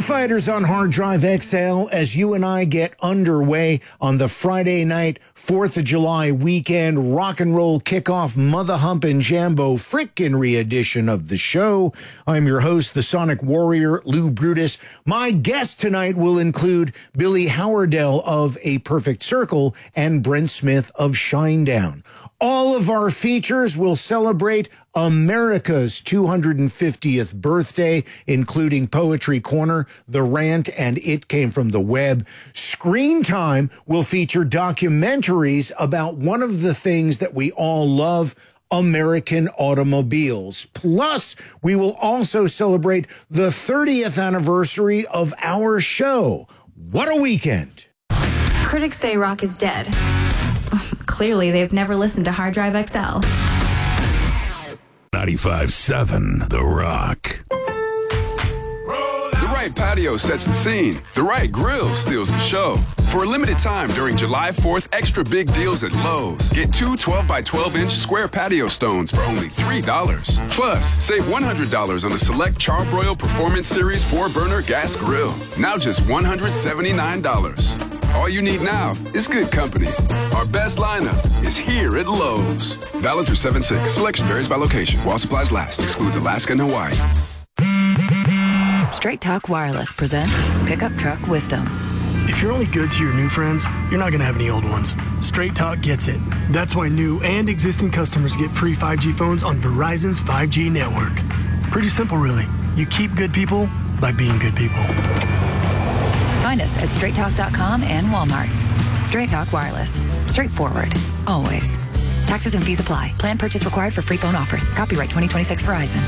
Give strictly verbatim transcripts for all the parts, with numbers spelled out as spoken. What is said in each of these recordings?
Fighters on Hard Drive X L as you and I get underway on the Friday night, fourth of July weekend, rock and roll kickoff, mother humping Jambo frickin' re-edition of the show. I'm your host, the Sonic Warrior, Lou Brutus. My guest tonight will include Billy Howerdel of A Perfect Circle and Brent Smith of Shinedown. All of our features will celebrate America's two hundred fiftieth birthday, including Poetry Corner, The Rant, and It Came From the Web. Screen Time will feature documentaries about one of the things that we all love, American automobiles. Plus, we will also celebrate the thirtieth anniversary of our show. What a weekend! Critics say rock is dead. Clearly, they've never listened to Hard Drive X L. ninety-five seven The Rock. The right patio sets the scene. The right grill steals the show. For a limited time during July fourth, extra big deals at Lowe's. Get two twelve by twelve inch square patio stones for only three dollars. Plus, save one hundred dollars on a select Charbroil Performance Series four burner gas grill. Now just one hundred seventy-nine dollars. All you need now is good company. Our best lineup is here at Lowe's. Valid through seven six. Selection varies by location. While supplies last. Excludes Alaska and Hawaii. Straight Talk Wireless presents Pickup Truck Wisdom. If you're only good to your new friends, you're not going to have any old ones. Straight Talk gets it. That's why new and existing customers get free five G phones on Verizon's five G network. Pretty simple, really. You keep good people by being good people. Find us at straight talk dot com and Walmart. Straight Talk Wireless. Straightforward. Always. Taxes and fees apply. Plan purchase required for free phone offers. Copyright twenty twenty-six Verizon.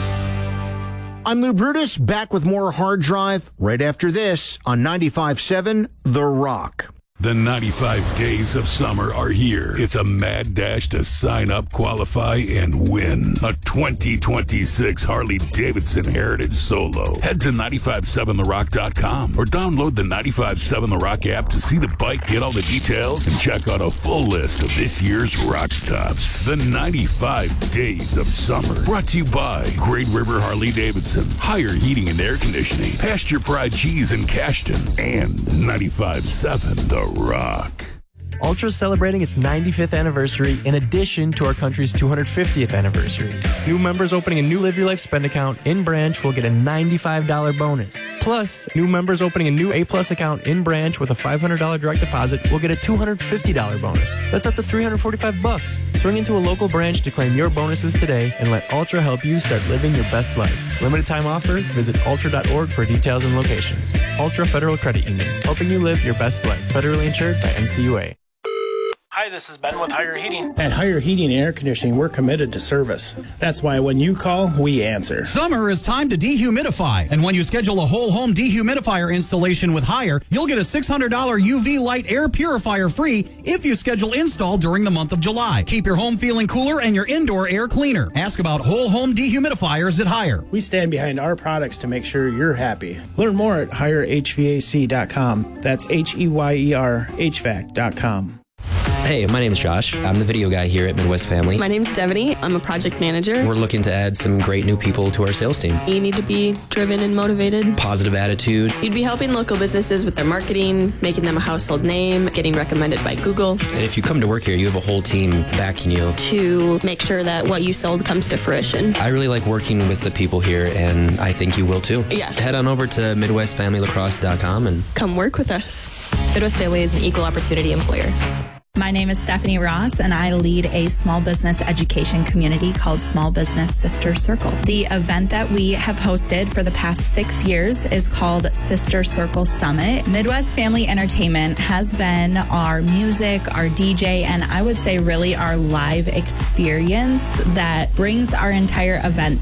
I'm Lou Brutus, back with more Hard Drive right after this on ninety-five seven The Rock. The ninety-five days of summer are here. It's a mad dash to sign up, qualify, and win a twenty twenty-six Harley-Davidson Heritage Solo. Head to nine five seven the rock dot com or download the ninety-five seven The Rock app to see the bike, get all the details, and check out a full list of this year's rock stops. The ninety-five days of summer. Brought to you by Great River Harley-Davidson, Higher Heating and Air Conditioning, Pasture Pride Cheese in Cashton, and ninety-five seven The Rock. Ultra is celebrating its ninety-fifth anniversary in addition to our country's two hundred fiftieth anniversary. New members opening a new Live Your Life spend account in branch will get a ninety-five dollars bonus. Plus, new members opening a new A-Plus account in branch with a five hundred dollars direct deposit will get a two hundred fifty dollars bonus. That's up to three hundred forty-five bucks. Swing into a local branch to claim your bonuses today and let Ultra help you start living your best life. Limited time offer. Visit ultra dot org for details and locations. Ultra Federal Credit Union, helping you live your best life. Federally insured by N C U A. Hi, this is Ben with Higher Heating. At Higher Heating and Air Conditioning, we're committed to service. That's why when you call, we answer. Summer is time to dehumidify. And when you schedule a whole home dehumidifier installation with Higher, you'll get a six hundred dollars U V light air purifier free if you schedule install during the month of July. Keep your home feeling cooler and your indoor air cleaner. Ask about whole home dehumidifiers at Higher. We stand behind our products to make sure you're happy. Learn more at higher h v a c dot com. That's H E Y E R H V A C dot com. Hey, my name is Josh. I'm the video guy here at Midwest Family. My name's Devaney. I'm a project manager. We're looking to add some great new people to our sales team. You need to be driven and motivated. Positive attitude. You'd be helping local businesses with their marketing, making them a household name, getting recommended by Google. And if you come to work here, you have a whole team backing you. To make sure that what you sold comes to fruition. I really like working with the people here, and I think you will too. Yeah. Head on over to midwest family lacrosse dot com and come work with us. Midwest Family is an equal opportunity employer. My name is Stephanie Ross, and I lead a small business education community called Small Business Sister Circle. The event that we have hosted for the past six years is called Sister Circle Summit. Midwest Family Entertainment has been our music, our D J, and I would say really our live experience that brings our entire event